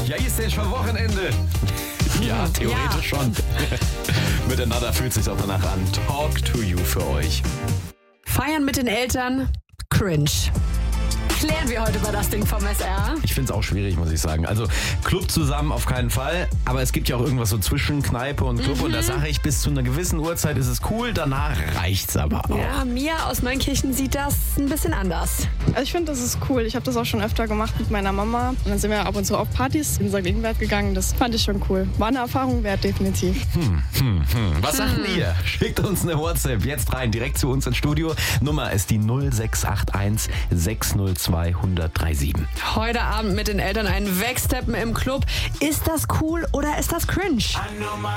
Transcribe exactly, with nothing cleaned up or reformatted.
Ja, ist denn schon Wochenende? Ja, theoretisch ja. schon. Miteinander fühlt sich auch danach an. Talk to you für euch. Feiern mit den Eltern, cringe. Klären wir heute über das Ding vom S R. Ich finde es auch schwierig, muss ich sagen. Also Club zusammen auf keinen Fall, aber es gibt ja auch irgendwas so zwischen Kneipe und Club. Mhm. Und da sage ich, bis zu einer gewissen Uhrzeit ist es cool, danach reicht's aber auch. Ja, Mia aus Neunkirchen sieht das ein bisschen anders. Also ich finde, das ist cool. Ich habe das auch schon öfter gemacht mit meiner Mama. Und dann sind wir ab und zu auf Partys in Sankt Ingbert gegangen. Das fand ich schon cool. War eine Erfahrung wert, definitiv. Hm, hm, hm. Was sagt hm. ihr? Schickt uns eine WhatsApp jetzt rein, direkt zu uns ins Studio. Nummer ist die null sechs acht eins sechs null zwei null null drei sieben. Heute Abend mit den Eltern einen Wegsteppen im Club. Ist das cool oder ist das cringe?